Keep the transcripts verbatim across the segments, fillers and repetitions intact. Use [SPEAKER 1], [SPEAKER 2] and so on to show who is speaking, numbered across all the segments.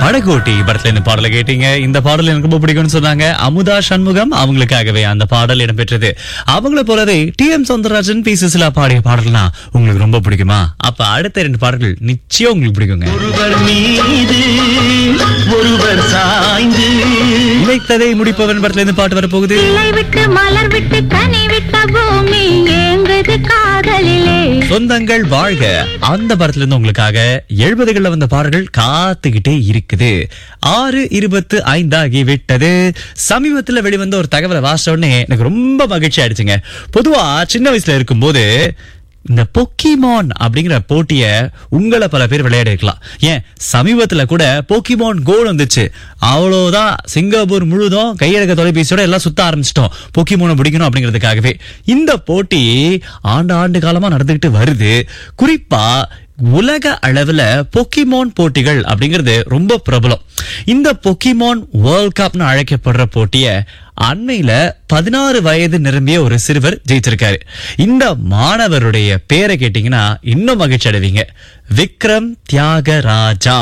[SPEAKER 1] படகோட்டி படத்துல இந்த பாடலை கேட்டீங்க. இந்த பாடல் எனக்கு ரொம்ப பிடிக்கும்னு சொன்னாங்க அமுதா சண்முகம். அவங்களுக்காகவே அந்த பாடல் இடம்பெற்றது. அவங்கள போலவே D M Soundararajan, B Susheela பாடிய பாடல்னா உங்களுக்கு ரொம்ப பிடிக்குமா? அப்ப அடுத்த ரெண்டு பாடல்கள் நிச்சயம் உங்களுக்கு பிடிக்குங்க.
[SPEAKER 2] ஒருவர் மீது ஒருவர் சாய்ந்து
[SPEAKER 1] இழைத்ததை முடிப்பவன் படத்துல இருந்து பாட்டு வரப்போகுது.
[SPEAKER 3] இலை விட்டு மலர் விட்டு கனி விட்ட பூமி ஏங்குது காதலிலே.
[SPEAKER 1] சொந்தங்கள் வாழ்க அந்த படத்துல இருந்து உங்களுக்காக எழுபதுகள்ல வந்த பாடல்கள் காத்துக்கிட்டே இருக்குது. ஆறு இருபத்து ஐந்தாகி விட்டது. சமீபத்துல வெளிவந்த ஒரு தகவலை வாசிச்ச உடனே எனக்கு ரொம்ப மகிழ்ச்சி ஆயிடுச்சுங்க. பொதுவா சின்ன வயசுல இருக்கும்போது இந்த போக்கிமான் அப்படிங்கிற போட்டிய உங்களை பல பேர் விளையாடி இருக்கலாம். ஏன் சமீபத்துல கூட போக்கிமான் கோல் வந்துச்சு. அவ்வளவுதான், சிங்கப்பூர் முழுதும் கையெழுக்க தொலைபேசியோட எல்லாம் சுத்த ஆரம்பிச்சிட்டோம் போக்கிமானை பிடிக்கணும் அப்படிங்கிறதுக்காகவே. இந்த போட்டி ஆண்டு ஆண்டு காலமா நடந்துகிட்டு வருது. குறிப்பா உலக அளவுல போக்கிமான் போட்டிகள் அப்படிங்கிறது ரொம்ப பிரபலம். இந்த போக்கிமான் வேர்ல்ட் கப்னு அழைக்கப்படுற போட்டிய அண்மையில பதினாறு வயது நிரம்பிய ஒரு சிறுவர் ஜெயிச்சிருக்காரு. இந்த மாணவருடைய பேரை கேட்டீங்கன்னா இன்னும் மகிழ்ச்சி அடைவீங்க. விக்ரம் தியாகராஜா.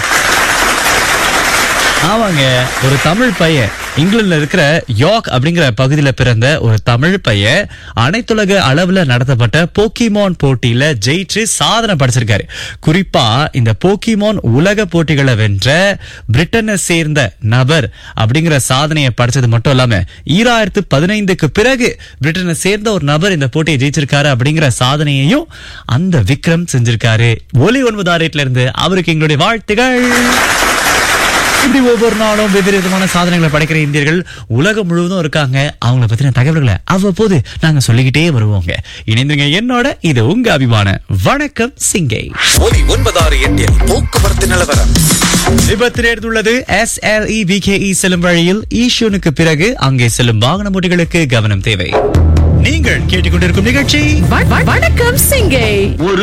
[SPEAKER 1] ஆமாங்க, ஒரு தமிழ் பையன், இங்கிலாந்துல இருக்கிற யார்க் அப்படிங்கிற பகுதியில பிறந்த ஒரு தமிழ் பையன் அனைத்துலக அளவுல நடத்தப்பட்ட போக்கிமான் போட்டியில ஜெயிச்சு சாதனை படைச்சிருக்காரு. குறிப்பா இந்த போக்கிமான் உலக போட்டிகளை வென்ற பிரிட்டனை சேர்ந்த நபர் அப்படிங்கிற சாதனையை படைச்சது மட்டும் இல்லாம ஈராயிரத்து பதினைந்துக்கு பிறகு பிரிட்டனை சேர்ந்த ஒரு நபர் இந்த போட்டியை ஜெயிச்சிருக்காரு அப்படிங்கிற சாதனையையும் அந்த விக்ரம் செஞ்சிருக்காரு. ஒலி ஒன்பது ஆறு எட்டுல இருந்து அவருக்கு எங்களுடைய வாழ்த்துகள். இப்படி ஒவ்வொரு நாளும் வெவ்வேறு விதமான சாதனைகளை படைக்கிற இந்தியர்கள் உலகம் முழுவதும் இருக்காங்க. அவங்கள பத்தின தகவல்களை அவ்வப்போது நாங்க சொல்லிக்கிட்டே வருவோங்க. இணைந்துங்க என்னோட. இது உங்க அபிமான வணக்கம் சிங்கை.
[SPEAKER 4] ஒலி ஒன்பதாறு எட்டில் போக்குவரத்து நிலவரம்.
[SPEAKER 1] விபத்து நேர்ந்துள்ளது. S L E V K E செல்லும் வழியில் ஈஷூனுக்கு பிறகு அங்கே செல்லும் வாகன ஓட்டிகளுக்கு கவனம் தேவை. நீங்கள் கேட்டுக்கொண்டிருக்கும் நிகழ்ச்சி
[SPEAKER 5] வணக்கம் சிங்கை.
[SPEAKER 2] ஒரு